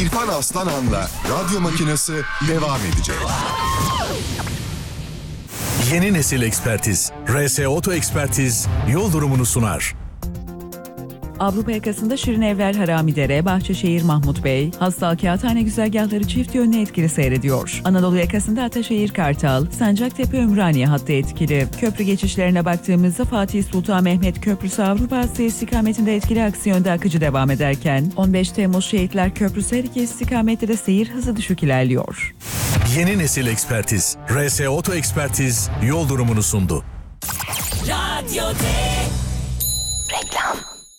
İrfan Aslanan'la Radyo Makinesi devam edecek. Yeni nesil ekspertiz. RS Oto Ekspertiz yol durumunu sunar. Avrupa yakasında Şirin Evler Haramidere, Bahçeşehir Mahmut Bey, Hastal Kağıthane güzergahları çift yönlü etkili seyrediyor. Anadolu yakasında Ataşehir Kartal, Sancaktepe Ümraniye hattı etkili. Köprü geçişlerine baktığımızda Fatih Sultan Mehmet Köprüsü Avrupa Asya istikametinde etkili aksiyonda akıcı devam ederken 15 Temmuz Şehitler Köprüsü her iki istikamette de seyir hızı düşük ilerliyor. Yeni nesil ekspertiz. RS Oto Ekspertiz yol durumunu sundu. Radyo'da reklam.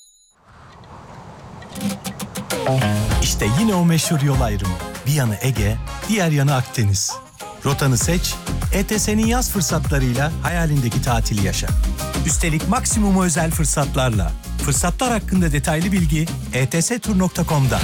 İşte yine o meşhur yol ayrımı. Bir yanı Ege, diğer yanı Akdeniz. Rotanı seç, ETS'nin yaz fırsatlarıyla hayalindeki tatili yaşa. Üstelik maksimum özel fırsatlarla. Fırsatlar hakkında detaylı bilgi etstur.com'da.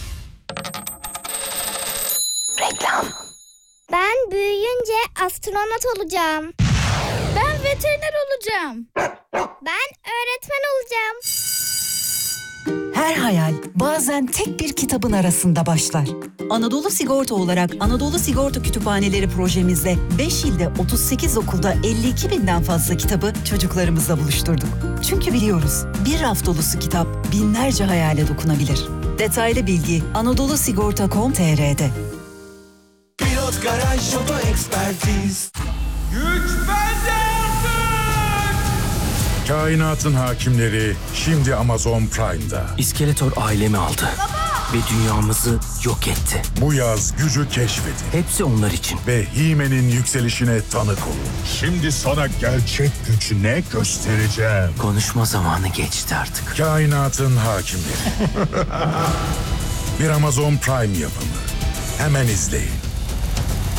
Reklam. Ben büyüyünce astronot olacağım. Ben veteriner olacağım. Ben öğretmen olacağım. Her hayal bazen tek bir kitabın arasında başlar. Anadolu Sigorta olarak Anadolu Sigorta Kütüphaneleri projemizde 5 ilde 38 okulda 52 binden fazla kitabı çocuklarımızla buluşturduk. Çünkü biliyoruz bir raf dolusu kitap binlerce hayale dokunabilir. Detaylı bilgi anadolusigorta.com.tr'de. Pilot Garaj Oto Ekspertiz. Güç bende artık! Kainatın hakimleri şimdi Amazon Prime'da. İskeletor ailemi aldı. Ve dünyamızı yok etti. Bu yaz gücü keşfedin. Hepsi onlar için. Ve He-Man'in yükselişine tanık olun. Şimdi sana gerçek güç ne göstereceğim. Konuşma zamanı geçti artık. Kainatın hakimleri. Bir Amazon Prime yapımı. Hemen izleyin.